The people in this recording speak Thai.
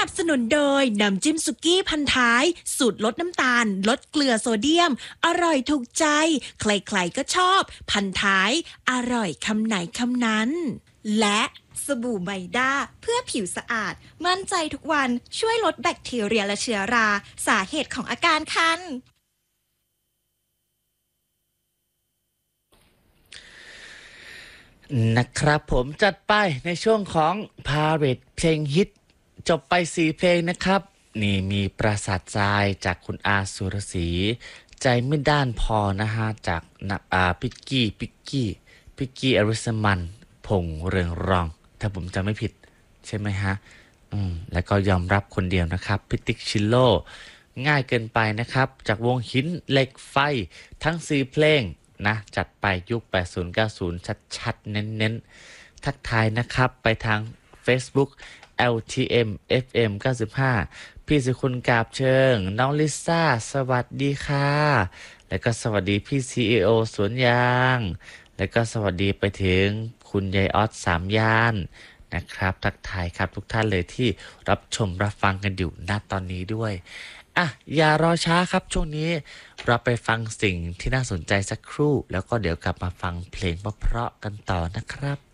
บสนุนโดยน้ำจิ้มสุกี้พันท้ายสูตรลดน้ำตาลลดเกลือโซเดียมอร่อยถูกใจใครๆก็ชอบพันท้ายอร่อยคำไหนคำนั้นและสบู่ไมด้าเพื่อผิวสะอาดมั่นใจทุกวันช่วยลดแบคทีเรียและเชื้อราสาเหตุของอาการคันนะครับผมจัดไปในช่วงของพาเรตเพลงฮิตจบไป4เพลงนะครับนี่มีปราสาททรายจากคุณอาสุรศรีใจไม่ด้านพอนะฮะจากพิกกี้อริสมันพงษ์เรืองรองถ้าผมจำไม่ผิดใช่ไหมฮะแล้วก็ยอมรับคนเดียวนะครับพิติกชิโลง่ายเกินไปนะครับจากวงหินเหล็กไฟทั้ง4เพลงนะจัดไปยุค80-90ชัดๆเน้นๆทักทายนะครับไปทาง Facebook LTM FM 95พี่สุคุณกาบเชิงน้องลิซ่าสวัสดีค่ะแล้วก็สวัสดีพี่ CEO สวนยางแล้วก็สวัสดีไปถึงคุณยายออส3ย่านนะครับทักทายครับทุกท่านเลยที่รับชมรับฟังกันอยู่ณตอนนี้ด้วยอย่ารอช้าครับช่วงนี้เราไปฟังสิ่งที่น่าสนใจสักครู่แล้วก็เดี๋ยวกลับมาฟังเพลงเพราะๆกันต่อนะครับ